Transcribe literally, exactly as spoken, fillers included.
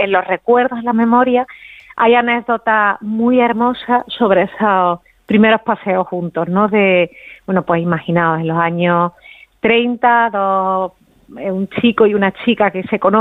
en los recuerdos, en la memoria, hay anécdotas muy hermosas sobre esos primeros paseos juntos, ¿no? De, bueno, pues imaginaos, en los años treinta, dos, un chico y una chica que se conocen,